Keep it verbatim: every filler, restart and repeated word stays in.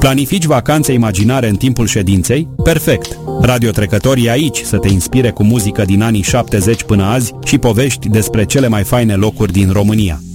Planifici vacanțe imaginare în timpul ședinței? Perfect! Radio Trecătorii e aici să te inspire cu muzică din anii șaptezeci până azi și povești despre cele mai faine locuri din România.